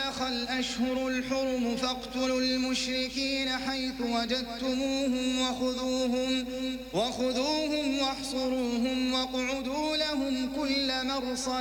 انسلخ الأشهر الحرم فاقتلوا المشركين حيث وجدتموهم وخذوهم واحصروهم واقعدوا لهم كل مرصد